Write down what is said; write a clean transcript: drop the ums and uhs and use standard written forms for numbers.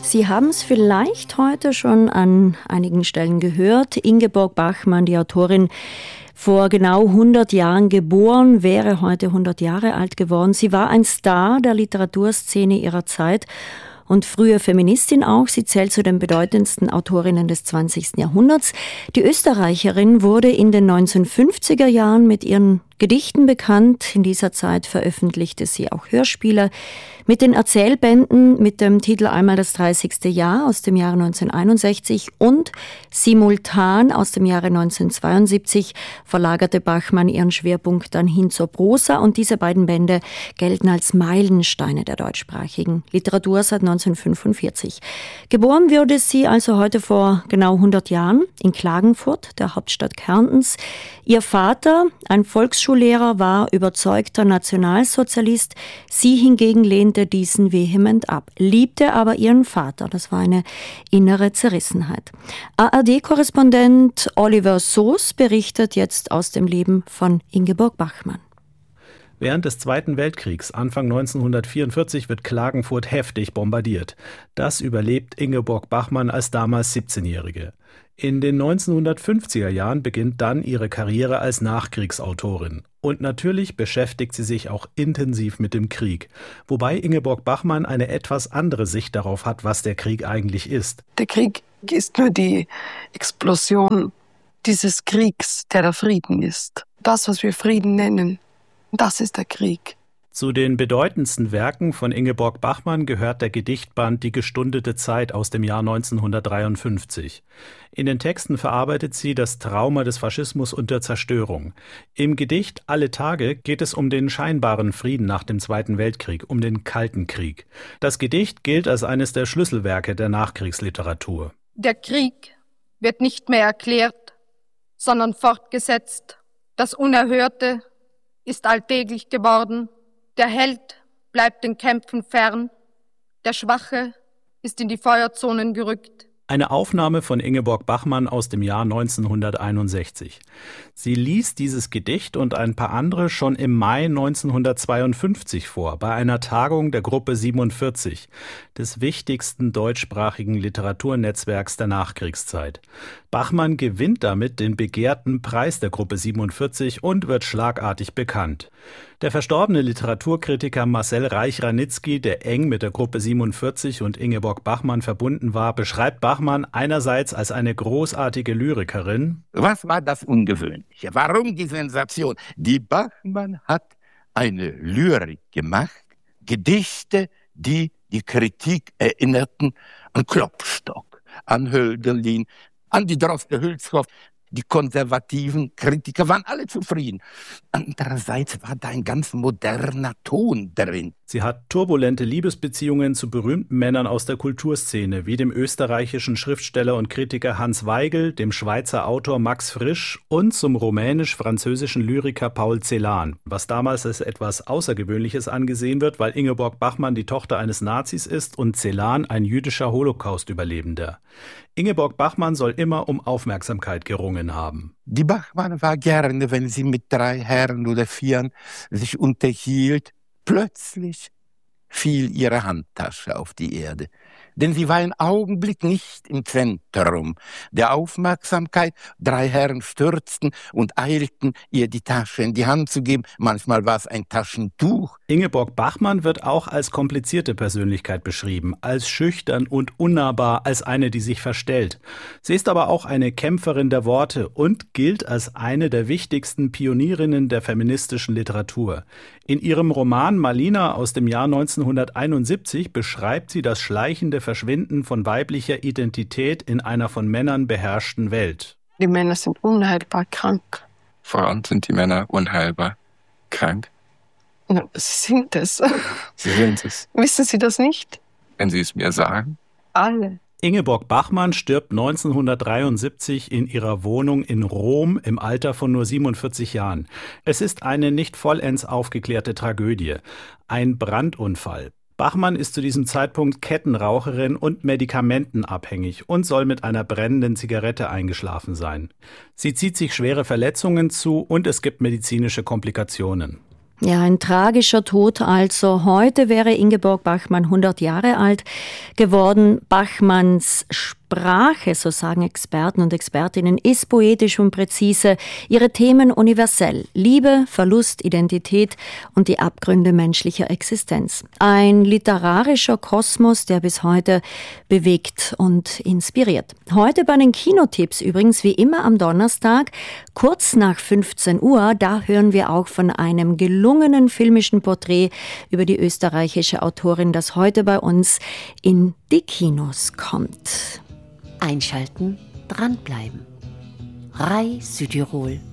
Sie haben es vielleicht heute schon an einigen Stellen gehört. Ingeborg Bachmann, die Autorin, vor genau 100 Jahren geboren, wäre heute 100 Jahre alt geworden. Sie war ein Star der Literaturszene ihrer Zeit und frühe Feministin auch. Sie zählt zu den bedeutendsten Autorinnen des 20. Jahrhunderts. Die Österreicherin wurde in den 1950er Jahren mit ihren Gedichten bekannt. In dieser Zeit veröffentlichte sie auch Hörspiele mit den Erzählbänden mit dem Titel Einmal das 30. Jahr aus dem Jahre 1961 und simultan aus dem Jahre 1972 verlagerte Bachmann ihren Schwerpunkt dann hin zur Prosa und diese beiden Bände gelten als Meilensteine der deutschsprachigen Literatur seit 1945. Geboren wurde sie also heute vor genau 100 Jahren in Klagenfurt, der Hauptstadt Kärntens. Ihr Vater, ein Volksschullehrer, war überzeugter Nationalsozialist. Sie hingegen lehnte diesen vehement ab, liebte aber ihren Vater. Das war eine innere Zerrissenheit. ARD-Korrespondent Oliver Soos berichtet jetzt aus dem Leben von Ingeborg Bachmann. Während des Zweiten Weltkriegs, Anfang 1944, wird Klagenfurt heftig bombardiert. Das überlebt Ingeborg Bachmann als damals 17-Jährige. In den 1950er Jahren beginnt dann ihre Karriere als Nachkriegsautorin. Und natürlich beschäftigt sie sich auch intensiv mit dem Krieg. Wobei Ingeborg Bachmann eine etwas andere Sicht darauf hat, was der Krieg eigentlich ist. Der Krieg ist nur die Explosion dieses Kriegs, der Frieden ist. Das, was wir Frieden nennen, das ist der Krieg. Zu den bedeutendsten Werken von Ingeborg Bachmann gehört der Gedichtband Die gestundete Zeit aus dem Jahr 1953. In den Texten verarbeitet sie das Trauma des Faschismus und der Zerstörung. Im Gedicht Alle Tage geht es um den scheinbaren Frieden nach dem Zweiten Weltkrieg, um den Kalten Krieg. Das Gedicht gilt als eines der Schlüsselwerke der Nachkriegsliteratur. Der Krieg wird nicht mehr erklärt, sondern fortgesetzt. Das Unerhörte ist alltäglich geworden. Der Held bleibt den Kämpfen fern, der Schwache ist in die Feuerzonen gerückt. Eine Aufnahme von Ingeborg Bachmann aus dem Jahr 1961. Sie liest dieses Gedicht und ein paar andere schon im Mai 1952 vor, bei einer Tagung der Gruppe 47, des wichtigsten deutschsprachigen Literaturnetzwerks der Nachkriegszeit. Bachmann gewinnt damit den begehrten Preis der Gruppe 47 und wird schlagartig bekannt. Der verstorbene Literaturkritiker Marcel Reich-Ranitzky, der eng mit der Gruppe 47 und Ingeborg Bachmann verbunden war, beschreibt Bachmann einerseits als eine großartige Lyrikerin. Was war das Ungewöhnliche? Warum die Sensation? Die Bachmann hat eine Lyrik gemacht, Gedichte, die die Kritik erinnerten an Klopstock, an Hölderlin, an die Droste-Hülshoff. Die konservativen Kritiker waren alle zufrieden. Andererseits war da ein ganz moderner Ton drin. Sie hat turbulente Liebesbeziehungen zu berühmten Männern aus der Kulturszene, wie dem österreichischen Schriftsteller und Kritiker Hans Weigel, dem Schweizer Autor Max Frisch und zum rumänisch-französischen Lyriker Paul Celan, was damals als etwas Außergewöhnliches angesehen wird, weil Ingeborg Bachmann die Tochter eines Nazis ist und Celan ein jüdischer Holocaust-Überlebender. Ingeborg Bachmann soll immer um Aufmerksamkeit gerungen haben. Die Bachmann war gerne, wenn sie mit 3 Herren oder 4 sich unterhielt, plötzlich fiel ihre Handtasche auf die Erde. Denn sie war einen Augenblick nicht im Zentrum der Aufmerksamkeit. 3 Herren stürzten und eilten, ihr die Tasche in die Hand zu geben. Manchmal war es ein Taschentuch. Ingeborg Bachmann wird auch als komplizierte Persönlichkeit beschrieben, als schüchtern und unnahbar, als eine, die sich verstellt. Sie ist aber auch eine Kämpferin der Worte und gilt als eine der wichtigsten Pionierinnen der feministischen Literatur. In ihrem Roman Malina aus dem Jahr 1971 beschreibt sie das schleichende Verschwinden von weiblicher Identität in einer von Männern beherrschten Welt. Die Männer sind unheilbar krank. Vor allem sind die Männer unheilbar krank. Na, sie sind es. Sie sind es. Wissen Sie das nicht? Wenn Sie es mir sagen. Alle. Ingeborg Bachmann stirbt 1973 in ihrer Wohnung in Rom im Alter von nur 47 Jahren. Es ist eine nicht vollends aufgeklärte Tragödie. Ein Brandunfall. Bachmann ist zu diesem Zeitpunkt Kettenraucherin und medikamentenabhängig und soll mit einer brennenden Zigarette eingeschlafen sein. Sie zieht sich schwere Verletzungen zu und es gibt medizinische Komplikationen. Ja, ein tragischer Tod also. Heute wäre Ingeborg Bachmann 100 Jahre alt geworden. Bachmanns Sprache, so sagen Experten und Expertinnen, ist poetisch und präzise. Ihre Themen universell. Liebe, Verlust, Identität und die Abgründe menschlicher Existenz. Ein literarischer Kosmos, der bis heute bewegt und inspiriert. Heute bei den Kinotipps übrigens, wie immer am Donnerstag, kurz nach 15 Uhr, da hören wir auch von einem gelungenen filmischen Porträt über die österreichische Autorin, das heute bei uns in die Kinos kommt. Einschalten, dranbleiben. RAI Südtirol